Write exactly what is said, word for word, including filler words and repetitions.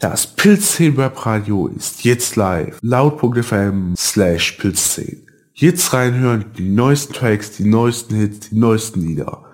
Das Pilzszenen Webradio ist jetzt live. Laut.fm slash Pilzszenen. Jetzt reinhören, die neuesten Tracks, die neuesten Hits, die neuesten Lieder.